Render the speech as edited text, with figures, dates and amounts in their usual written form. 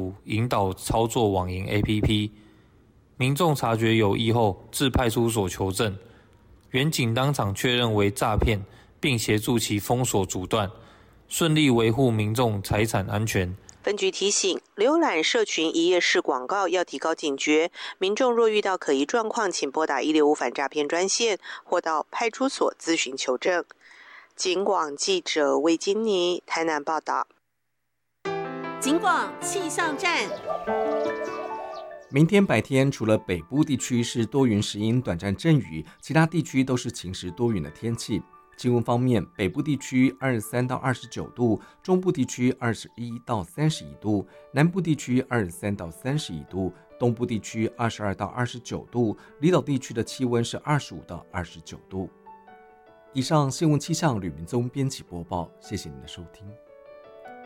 主引导操作网银 APP， 民众察觉有异后至派出所求证，员警当场确认为诈骗，并协助其封锁阻断，顺利维护民众财产安全。 分局提醒，浏览社群一页式广告要提高警觉，民众若遇到可疑状况，请拨打165反诈骗专线或到派出所咨询求证。警广记者魏金妮台南报道。 警广气象站。 明天白天除了北部地区是多云时阴短暂阵雨，其他地区都是晴时多云的天气。气温方面，北部地区23到29度，中部地区21到31度，南部地区23到31度，东部地区22到29度，离岛地区的气温是25到29度。以上新闻气象吕明宗编辑播报，谢谢您的收听。